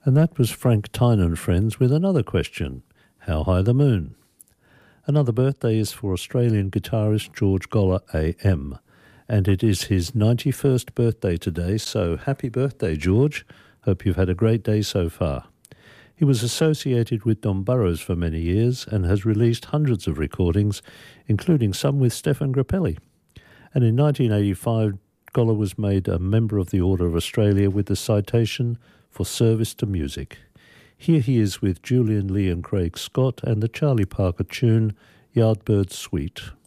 And that was Frank Tynan Friends with another question. How high the moon? Another birthday is for Australian guitarist George Goller AM, and it is his 91st birthday today, so happy birthday, George. Hope you've had a great day so far. He was associated with Don Burrows for many years and has released hundreds of recordings, including some with Stefan Grappelli. And in 1985, Goller was made a member of the Order of Australia with the citation for service to music. Here he is with Julian Lee and Craig Scott and the Charlie Parker tune Yardbird Suite.